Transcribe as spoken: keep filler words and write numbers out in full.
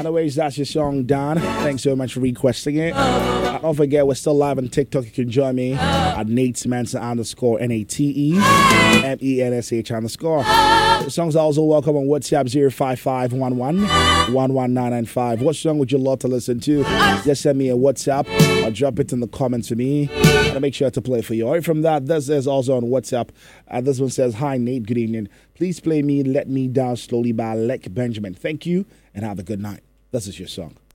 Anyways, that's your song, Don. Thanks so much for requesting it. Uh, don't forget, we're still live on TikTok. You can join me at Nate Mensa underscore N A T E M E N S H underscore. The songs are also welcome on WhatsApp zero five five one one one one nine nine five. What song would you love to listen to? Just send me a WhatsApp or drop it in the comments for me. I'll make sure to play for you. All right, from that, this is also on WhatsApp. Uh, this one says, "Hi, Nate. Good evening. Please play me Let Me Down Slowly by Lek Benjamin. Thank you and have a good night." This is your song.